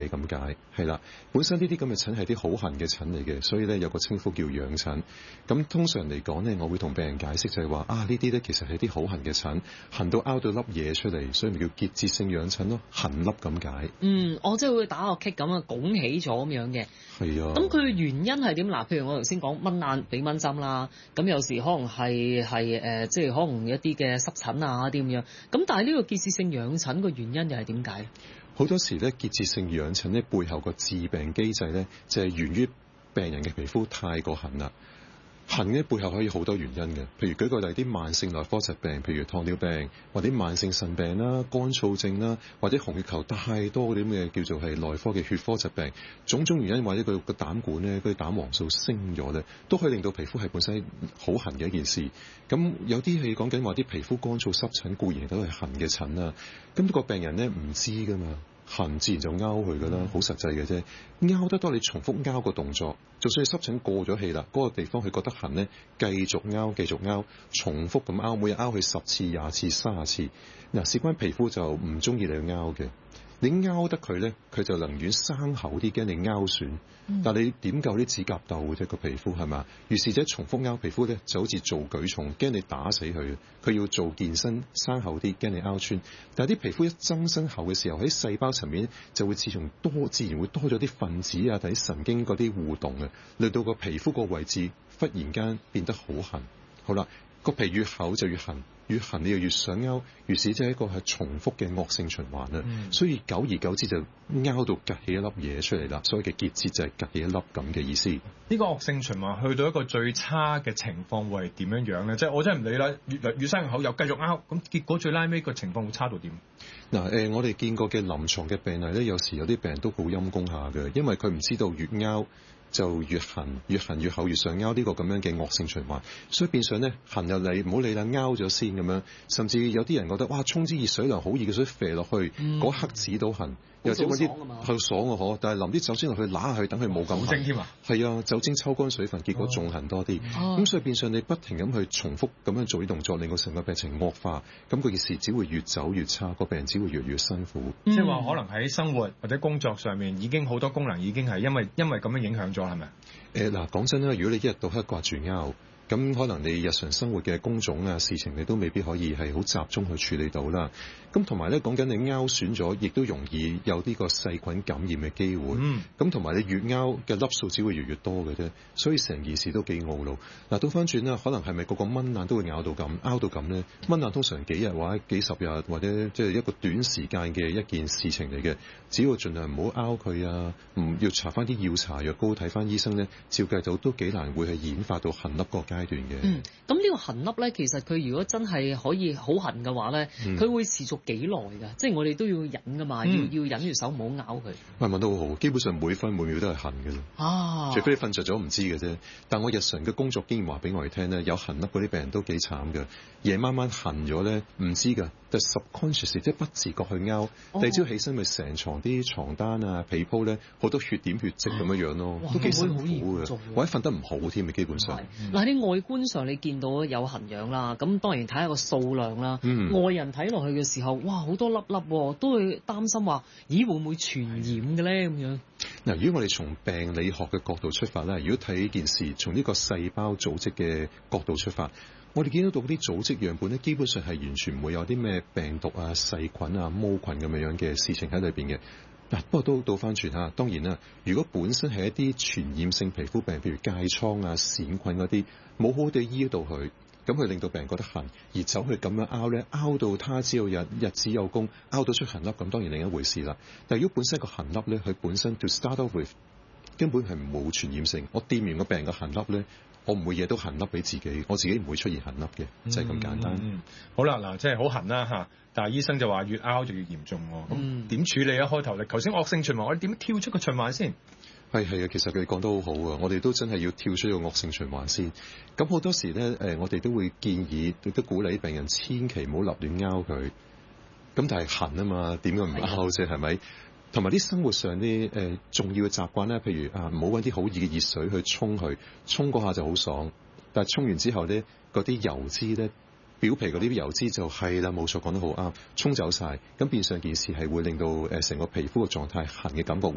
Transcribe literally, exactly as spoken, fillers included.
咁解，係啦。本身呢啲咁嘅疹係啲好痕嘅疹嚟嘅，所以咧有個稱呼叫癢疹。咁通常嚟講咧，我會同病人解釋就係話啊，呢啲咧其實係啲好痕嘅疹，痕到拗到粒嘢出嚟，所以咪叫結節性癢疹咯，痕粒咁解。 嗯，我即係會打個棘咁啊，拱起咗咁樣嘅。 係啊。 咁佢嘅原因係點？嗱，譬如我頭先講蚊瘌俾蚊針啦，咁有時可能係係誒，即係可能一啲嘅濕疹啊啲咁樣。咁但係呢個結節性癢疹個原因又係點解？ 好多時咧，結節性癢疹咧背後個致病機制咧，就係、是、源於病人嘅皮膚太過痕啦。痕嘅背後可以好多原因嘅，譬如舉個例，啲慢性內科疾病，譬如糖尿病或者慢性腎病啦、乾燥症啦，或者紅血球太多嗰啲咩叫做係內科嘅血科疾病，種種原因或者佢個膽管咧，佢膽黃素升咗咧，都可以令到皮膚係本身好痕嘅一件事。咁有啲係講緊話啲皮膚乾燥濕疹固然都係痕嘅疹啊，咁、那個病人咧唔知噶嘛。痕自然就拗佢噶啦，好實際嘅啫。拗得多，你重複拗個動作，就算你濕疹過咗氣啦，嗰、那個地方佢覺得痕咧，繼續拗，繼續拗，重複咁拗，每日拗佢十次、廿次、卅次。嗱，事關皮膚就唔中意你去拗嘅。你拗得佢咧，佢就寧願生厚啲，驚你拗損。嗯、但係你點夠啲指甲鬥啫？個皮膚係嘛？於是者重複拗皮膚咧，就好似做舉重，驚你打死佢。佢要做健身，生厚啲，驚你拗穿。但係啲皮膚一增生厚嘅時候，喺細胞層面就會自從多自然會多咗啲分子啊，同啲神經嗰啲互動啊，令到個皮膚個位置忽然間變得好痕。好啦，個皮越厚就越痕。越痕你又越想拗，於是即係一個係重複嘅惡性循環啦。嗯、所以久而久之就拗到趌起一粒嘢出嚟啦。所謂嘅結節就係趌起一粒咁嘅意思。 呢個惡性循環去到一個最差嘅情況會係點樣樣咧？即係我真係唔理啦，越嚟越生口又繼續拗，咁結果最拉尾個情況會差到點？ 嗱誒、呃，我哋見過嘅臨床嘅病例咧，有時有啲病人都好陰功下嘅，因為佢唔知道越拗就越痕，越痕越厚，越想拗呢個咁樣嘅惡性循環，所以變相咧痕又嚟，唔好理啦，拗咗先咁樣。甚至有啲人覺得哇，沖支熱水涼好熱嘅水射落去，嗰、嗯、刻止到痕。又或者啲係爽啊可，但係淋啲酒精落去揦下去，等佢冇咁痕。酒精添啊？係啊，酒精抽乾水分，結果仲痕多啲。咁、哦、所以變相你不停咁去重複咁樣做啲動作，令到成個病情惡化。咁個件事只會越走越差，個病人只會越嚟越辛苦。 即係話可能喺生活或者工作上面已經好多功能已經係因為因為咁樣影響咗，係咪？ 誒嗱、呃，講真啦，如果你一日到黑掛住拗，咁可能你日常生活嘅工種啊事情，你都未必可以係好集中去處理到啦。咁同埋咧，講緊你拗損咗，亦都容易有呢個細菌感染嘅機會。咁同埋你越拗嘅粒數只會越嚟越多嘅啫，所以成件事都幾懊惱。嗱，倒翻轉啦，可能係咪個個蚊瘌都會咬到咁，拗到咁咧？蚊瘌通常幾日或者幾十日，或者即係一個短時間嘅一件事情嚟嘅。只要盡量唔好拗佢啊，唔要搽翻啲藥搽藥膏，睇翻醫生咧，照計到都幾難會係演化到痕粒個階段嘅。 嗯，咁呢個痕粒咧，其實佢如果真係可以好痕嘅話咧，佢、嗯、會持續幾耐㗎？即係我哋都要忍噶嘛，嗯、要要忍住手唔好咬佢。 問問都好好，基本上每分每秒都係痕嘅啦。啊，除非你瞓着咗唔知嘅啫。但我日常嘅工作經驗話俾我哋聽咧，有痕粒嗰啲病人都幾慘嘅。夜晚晚痕咗咧，唔知㗎，但 subconscious 即係不自覺去拗。第二朝起身咪成床啲床單啊、被鋪咧，好多血點血跡咁樣樣咯，啊、都幾辛苦嘅。或者瞓得唔好添，基本上。 嗱，啲外觀上你見到有痕癢啦，咁當然睇下個數量啦。嗯、外人睇落去嘅時候，哇，好多粒粒喎，都會擔心話，咦，會唔會傳染嘅咧？咁樣。 嗱，如果我哋從病理學嘅角度出發咧，如果睇呢件事從呢個細胞組織嘅角度出發，我哋見到到嗰啲組織樣本咧，基本上係完全唔會有啲咩病毒啊、細菌啊、毛菌咁樣樣嘅事情喺裏邊嘅。嗱，不過都倒翻轉嚇，當然啦，如果本身係一啲傳染性皮膚病，譬如疥瘡啊、癬菌嗰啲，冇好地醫到佢，咁佢令到病人覺得痕，而走去咁樣拗咧，拗到他朝有日，日子有功，拗到出痕粒，咁當然另一回事啦。但係如果本身個痕粒咧，佢本身 to start off with 根本係冇傳染性，我掂完個病人個痕粒咧，我唔會惹到痕粒俾自己，我自己唔會出現痕粒嘅，嗯、就係咁簡單。 嗯、好啦，嗱，即係好痕啦嚇，但係醫生就話越拗就越嚴重喎。咁點、嗯、處理啊？開頭你頭先惡性循環，我哋點跳出個循環先？ 係係啊，其實佢哋講得好好啊，我哋都真係要跳出個惡性循環先。咁好多時咧，誒，我哋都會建議，亦都鼓勵病人千祈唔好立亂拗佢。咁但係痕啊嘛，點解唔拗啫？係咪？同埋啲生活上啲誒、呃、重要嘅習慣咧，譬如啊，唔好揾啲好熱嘅熱水去沖佢，沖嗰下就好爽，但係沖完之後咧，嗰啲油脂咧，表皮嗰啲油脂就係啦，冇錯，講得好啱，沖走晒，咁變相件事係會令到誒成個皮膚嘅狀態痕嘅感覺會